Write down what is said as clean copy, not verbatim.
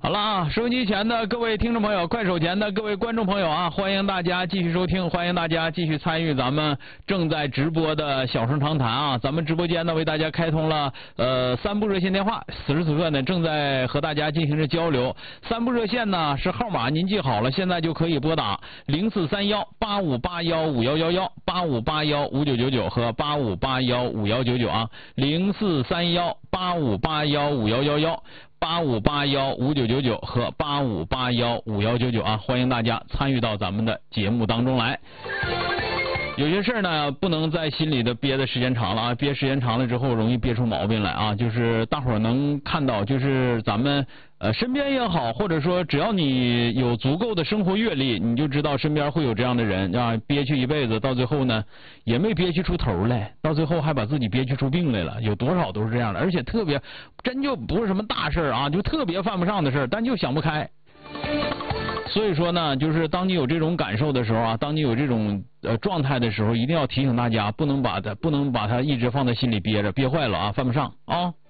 好了啊，收音机前的各位听众朋友，快手前的各位观众朋友啊，欢迎大家继续收听，欢迎大家继续参与咱们正在直播的小声长谈啊。咱们直播间呢为大家开通了3部热线电话，此时此刻呢正在和大家进行着交流。3部热线呢是号码您记好了，现在就可以拨打043185815111、85815999和85815199啊，043185815111。85815999和85815199啊，欢迎大家参与到咱们的节目当中来。有些事儿呢，不能在心里的憋的时间长了啊，憋时间长了之后容易憋出毛病来啊。就是大伙儿能看到，就是咱们身边也好，或者说只要你有足够的生活阅历，你就知道身边会有这样的人啊，憋屈一辈子，到最后呢也没憋屈出头来，到最后还把自己憋屈出病来了，有多少都是这样的，而且特别真就不是什么大事啊，就特别犯不上的事，但就想不开。所以说呢，就是当你有这种感受的时候啊，当你有这种状态的时候，一定要提醒大家，不能把它一直放在心里憋着，憋坏了啊，犯不上啊。